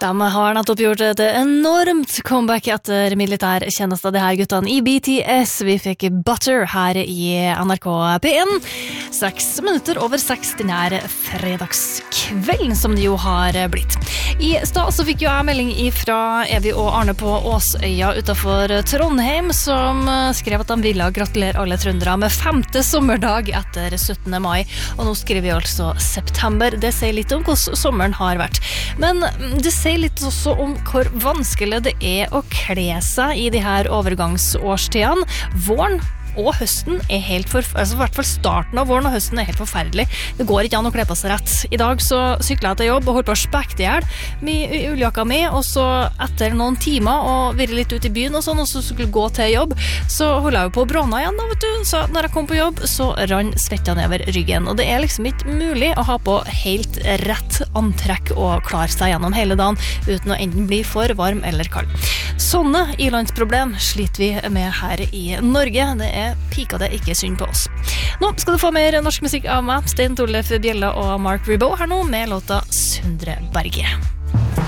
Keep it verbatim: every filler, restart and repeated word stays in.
De har nettopp gjort et enormt comeback etter militærtjeneste, det her guttene i B T S. Vi fikk Butter her i N R K P en. Seks minutter over seks denne fredagskvelden, som det jo har blitt. I stad så fikk jo jeg melding fra Evi og Arne på Åsøya utenfor Trondheim, som skrev at de ville gratulere alle trøndere med femte sommerdag etter syttende mai. Og nå skriver vi altså september. Det sier litt om hvordan sommeren har vært. Men det sier litt også om hvor vanskelig det er å kle seg i de her overgangsårstidene. Våren og høsten er helt for, altså i hvert fall starten av våren og høsten er helt forferdelig. Det går ikke an å kle på seg rett. I dag så syklet jeg til jobb og holdt på å spekte i hjel med ulljakka mi, og så etter noen timer og virre litt ut i byen og sånn, og så skulle gå til jobb, så holdt jeg jo på å bråne igjen da, vet du. Så når jeg kom på jobb, så rann svetta nedover ryggen, og det er liksom ikke mulig å ha på helt rett antrekk og klare seg gjennom hele dagen uten å enten bli for varm eller kald. Sånne ilandsproblem sliter vi med her i Norge. Det er pika det ikke synd på oss. Nå skal du få mer norsk musikk av meg, Stein Torleif Bjella og Mark Ribot her nå med låta Sundre Berge.